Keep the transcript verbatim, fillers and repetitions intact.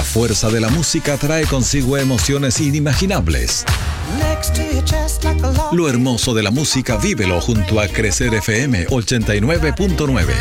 fuerza de la música trae consigo emociones inimaginables. Lo hermoso de la música vívelo junto a Crecer F M ochenta y nueve punto nueve.